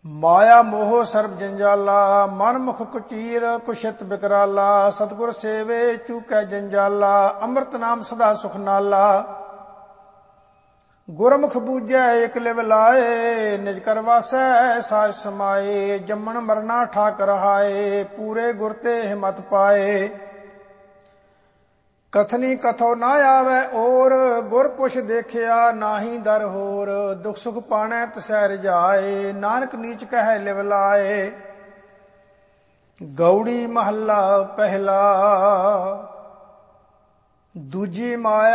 ਮਾਇਆ ਮੋਹ ਸਰਬ ਜੰਜਾਲਾ, ਮਨ ਮੁਖ ਕੁਚੀਰ ਕੁਸ਼ਿਤ ਬਿਕਰਾਲਾ। ਸਤਿਗੁਰ ਸੇਵੇ ਚੂਕੈ ਜੰਜਾਲਾ, ਅੰਮ੍ਰਿਤ ਨਾਮ ਸਦਾ ਸੁਖ ਨਾਲਾ। ਗੁਰਮੁਖ ਬੂਝੈ ਏਕ ਲਿਵ ਲਾਏ, ਨਿਜ ਕਰ ਵਾਸੈ ਸਾਜ ਸਮਾਏ। ਜੰਮਣ ਮਰਨਾ ਠਾਕ ਰਹਾਏ, ਪੂਰੇ ਗੁਰ ਤੇ ਹਿਮਤ ਪਾਏ। ਕਥਨੀ ਕਥੋ ਨਾ ਆਵੈ ਔਰ, ਗੁਰ ਪੁਛ ਦੇਖਿਆ ਨਾਹੀ ਦਰ ਹੋਰ। ਦੁਖ ਸੁਖ ਪਾਣੈ ਤਿਸੈ ਰਜਾਏ, ਨਾਨਕ ਨੀਚ ਕਹਿ ਲਿਵ ਲਾਏ। ਗਉੜੀ ਮਹੱਲਾ ਪਹਿਲਾ। ਦੂਜੀ ਮਾਇਆ